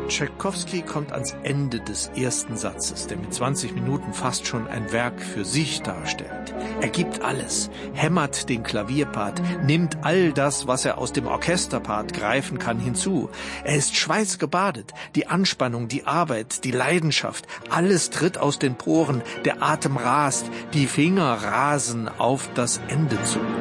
Tschaikowski kommt ans Ende des ersten Satzes, der mit 20 Minuten fast schon ein Werk für sich darstellt. Er gibt alles, hämmert den Klavierpart, nimmt all das, was er aus dem Orchesterpart greifen kann, hinzu. Er ist schweißgebadet, die Anspannung, die Arbeit, die Leidenschaft, alles tritt aus den Poren, der Atem rast, die Finger rasen auf das Ende zu.